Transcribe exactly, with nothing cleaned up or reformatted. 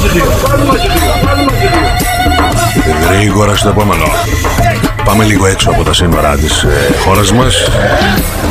Γρήγορα στο επόμενο. Πάμε λίγο έξω από τα σύνορα της ε, χώρας μας.